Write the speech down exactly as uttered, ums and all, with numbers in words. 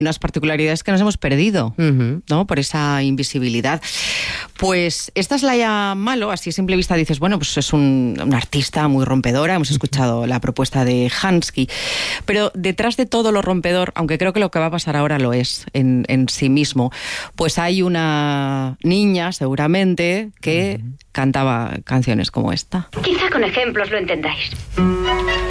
unas particularidades que nos hemos perdido, uh-huh. ¿no? Por esa invisibilidad. Pues esta es Laia Malo, así a simple vista dices, bueno, pues es un, una artista muy rompedora, hemos escuchado la propuesta de Hansky, pero detrás de todo lo rompedor, aunque creo que lo que va a pasar ahora lo es en, en sí mismo, pues hay una niña, seguramente, que uh-huh. cantaba canciones como esta. Quizá con ejemplos lo entendáis.